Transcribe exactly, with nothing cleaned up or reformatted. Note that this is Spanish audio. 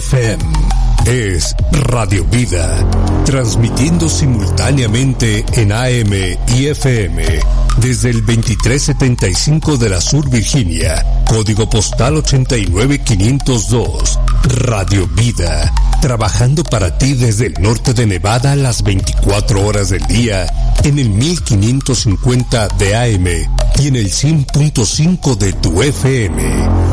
F M. Es Radio Vida, transmitiendo simultáneamente en A M y F M desde el veintitrés setenta y cinco de la Sur Virginia, código postal ochenta y nueve quinientos dos. Radio Vida, trabajando para ti desde el norte de Nevada las veinticuatro horas del día en el mil quinientos cincuenta de A M y en el cien punto cinco de tu F M.